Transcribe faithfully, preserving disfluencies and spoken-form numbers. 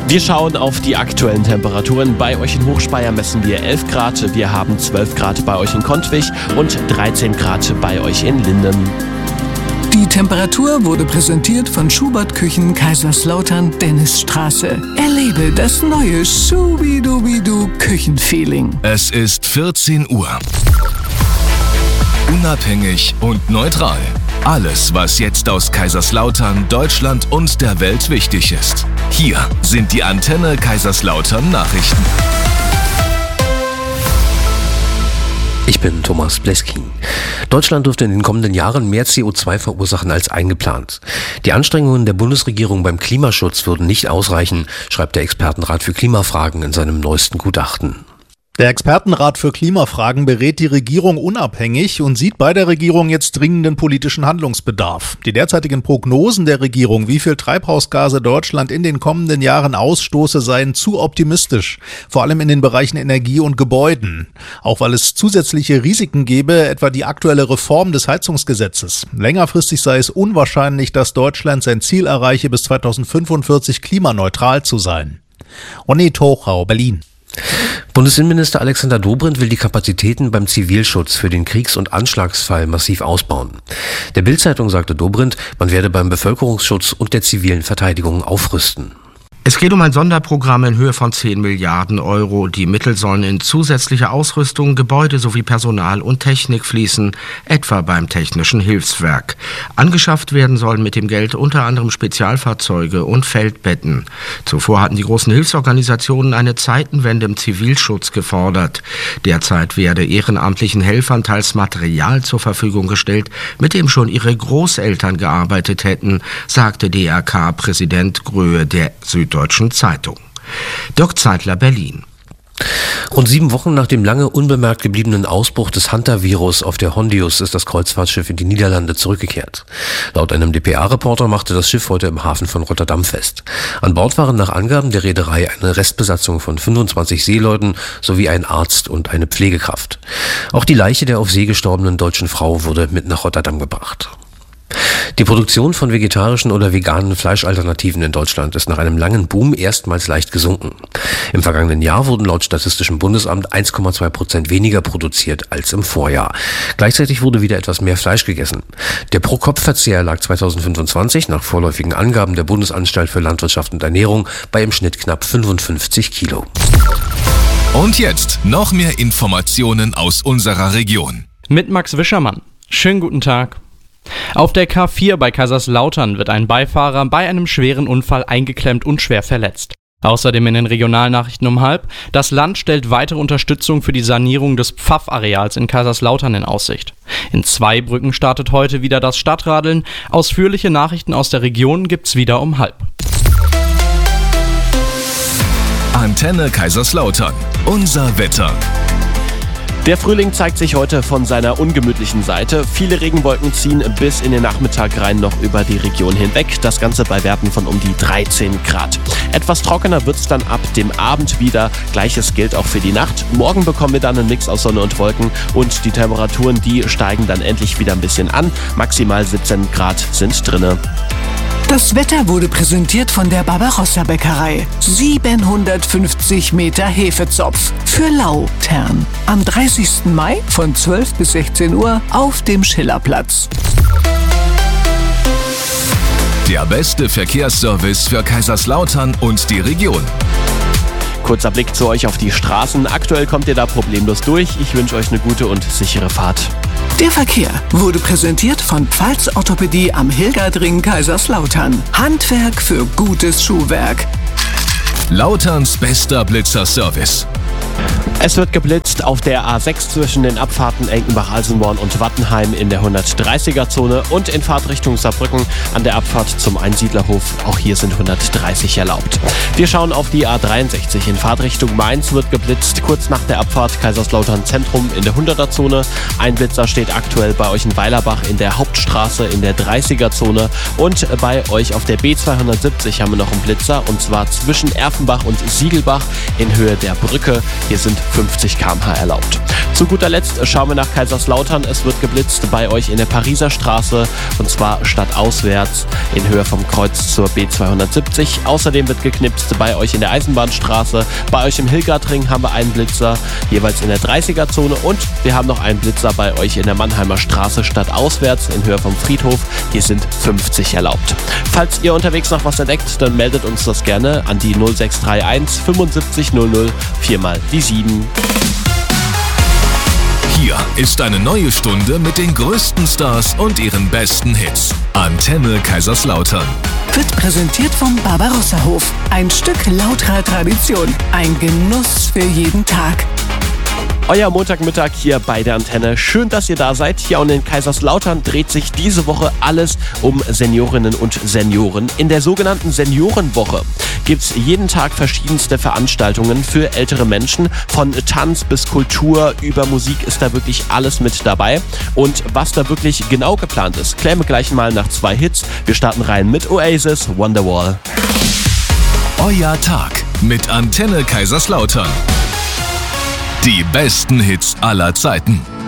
Wir schauen auf die aktuellen Temperaturen. Bei euch in Hochspeyer messen wir elf Grad. Wir haben zwölf Grad bei euch in Kontwich und dreizehn Grad bei euch in Linden. Die Temperatur wurde präsentiert von Schubert Küchen Kaiserslautern Dennisstraße. Erlebe das neue Schubidubidu Küchenfeeling. Es ist vierzehn Uhr. Unabhängig und neutral. Alles, was jetzt aus Kaiserslautern, Deutschland und der Welt wichtig ist. Hier sind die Antenne Kaiserslautern Nachrichten. Ich bin Thomas Bleskin. Deutschland dürfte in den kommenden Jahren mehr C O zwei verursachen als eingeplant. Die Anstrengungen der Bundesregierung beim Klimaschutz würden nicht ausreichen, schreibt der Expertenrat für Klimafragen in seinem neuesten Gutachten. Der Expertenrat für Klimafragen berät die Regierung unabhängig und sieht bei der Regierung jetzt dringenden politischen Handlungsbedarf. Die derzeitigen Prognosen der Regierung, wie viel Treibhausgase Deutschland in den kommenden Jahren ausstoße, seien zu optimistisch, vor allem in den Bereichen Energie und Gebäuden. Auch weil es zusätzliche Risiken gäbe, etwa die aktuelle Reform des Heizungsgesetzes. Längerfristig sei es unwahrscheinlich, dass Deutschland sein Ziel erreiche, bis zweitausendfünfundvierzig klimaneutral zu sein. Ronny Tochau, Berlin. Bundesinnenminister Alexander Dobrindt will die Kapazitäten beim Zivilschutz für den Kriegs- und Anschlagsfall massiv ausbauen. Der Bild-Zeitung sagte Dobrindt, man werde beim Bevölkerungsschutz und der zivilen Verteidigung aufrüsten. Es geht um ein Sonderprogramm in Höhe von zehn Milliarden Euro. Die Mittel sollen in zusätzliche Ausrüstung, Gebäude sowie Personal und Technik fließen, etwa beim Technischen Hilfswerk. Angeschafft werden sollen mit dem Geld unter anderem Spezialfahrzeuge und Feldbetten. Zuvor hatten die großen Hilfsorganisationen eine Zeitenwende im Zivilschutz gefordert. Derzeit werde ehrenamtlichen Helfern teils Material zur Verfügung gestellt, mit dem schon ihre Großeltern gearbeitet hätten, sagte D R K-Präsident Gröhe der Süddeutschen Zeitung. Dirk Zeitler, Berlin. Rund sieben Wochen nach dem lange unbemerkt gebliebenen Ausbruch des Hantavirus auf der Hondius ist das Kreuzfahrtschiff in die Niederlande zurückgekehrt. Laut einem D P A-Reporter machte das Schiff heute im Hafen von Rotterdam fest. An Bord waren nach Angaben der Reederei eine Restbesatzung von fünfundzwanzig Seeleuten sowie ein Arzt und eine Pflegekraft. Auch die Leiche der auf See gestorbenen deutschen Frau wurde mit nach Rotterdam gebracht. Die Produktion von vegetarischen oder veganen Fleischalternativen in Deutschland ist nach einem langen Boom erstmals leicht gesunken. Im vergangenen Jahr wurden laut Statistischem Bundesamt eins Komma zwei Prozent weniger produziert als im Vorjahr. Gleichzeitig wurde wieder etwas mehr Fleisch gegessen. Der Pro-Kopf-Verzehr lag zweitausendfünfundzwanzig nach vorläufigen Angaben der Bundesanstalt für Landwirtschaft und Ernährung bei im Schnitt knapp fünfundfünfzig Kilo. Und jetzt noch mehr Informationen aus unserer Region. Mit Max Wischermann. Schönen guten Tag. Auf der K vier bei Kaiserslautern wird ein Beifahrer bei einem schweren Unfall eingeklemmt und schwer verletzt. Außerdem in den Regionalnachrichten um halb, das Land stellt weitere Unterstützung für die Sanierung des Pfaff-Areals in Kaiserslautern in Aussicht. In Zweibrücken startet heute wieder das Stadtradeln. Ausführliche Nachrichten aus der Region gibt's wieder um halb. Antenne Kaiserslautern. Unser Wetter. Der Frühling zeigt sich heute von seiner ungemütlichen Seite. Viele Regenwolken ziehen bis in den Nachmittag rein noch über die Region hinweg. Das Ganze bei Werten von um die dreizehn Grad. Etwas trockener wird es dann ab dem Abend wieder. Gleiches gilt auch für die Nacht. Morgen bekommen wir dann einen Mix aus Sonne und Wolken und die Temperaturen, die steigen dann endlich wieder ein bisschen an. Maximal siebzehn Grad sind drinne. Das Wetter wurde präsentiert von der Barbarossa-Bäckerei. siebenhundertfünfzig Meter Hefezopf für Lautern. Am dreißigsten Mai von zwölf bis sechzehn Uhr auf dem Schillerplatz. Der beste Verkehrsservice für Kaiserslautern und die Region. Kurzer Blick zu euch auf die Straßen. Aktuell kommt ihr da problemlos durch. Ich wünsche euch eine gute und sichere Fahrt. Der Verkehr wurde präsentiert von Pfalz Orthopädie am Hilgerdring Kaiserslautern. Handwerk für gutes Schuhwerk. Lauterns bester Blitzerservice. Es wird geblitzt auf der A sechs zwischen den Abfahrten Enkenbach-Alsenborn und Wattenheim in der hundertdreißiger-Zone und in Fahrtrichtung Saarbrücken an der Abfahrt zum Einsiedlerhof. Auch hier sind hundertdreißig erlaubt. Wir schauen auf die A dreiundsechzig. In Fahrtrichtung Mainz wird geblitzt, kurz nach der Abfahrt Kaiserslautern Zentrum in der hunderter-Zone. Ein Blitzer steht aktuell bei euch in Weilerbach in der Hauptstraße in der dreißiger-Zone. Und bei euch auf der B zweihundertsiebzig haben wir noch einen Blitzer, und zwar zwischen Erfenbach und Siegelbach in Höhe der Brücke. Hier sind sind fünfzig Kilometer pro Stunde erlaubt. Zu guter Letzt schauen wir nach Kaiserslautern. Es wird geblitzt bei euch in der Pariser Straße und zwar stadtauswärts in Höhe vom Kreuz zur B zweihundertsiebzig. Außerdem wird geknipst bei euch in der Eisenbahnstraße. Bei euch im Hilgertring haben wir einen Blitzer, jeweils in der dreißiger-Zone, und wir haben noch einen Blitzer bei euch in der Mannheimer Straße stadtauswärts in Höhe vom Friedhof. Hier sind fünfzig erlaubt. Falls ihr unterwegs noch was entdeckt, dann meldet uns das gerne an die null sechs drei eins fünfundsiebzig null null viermal die sieben. Hier ist eine neue Stunde mit den größten Stars und ihren besten Hits. Antenne Kaiserslautern. Wird präsentiert vom Barbarossa-Hof. Ein Stück lauterer Tradition. Ein Genuss für jeden Tag. Euer Montagmittag hier bei der Antenne. Schön, dass ihr da seid. Hier und in Kaiserslautern dreht sich diese Woche alles um Seniorinnen und Senioren. In der sogenannten Seniorenwoche gibt es jeden Tag verschiedenste Veranstaltungen für ältere Menschen. Von Tanz bis Kultur über Musik ist da wirklich alles mit dabei. Und was da wirklich genau geplant ist, klären wir gleich mal nach zwei Hits. Wir starten rein mit Oasis, Wonderwall. Euer Tag mit Antenne Kaiserslautern. Die besten Hits aller Zeiten.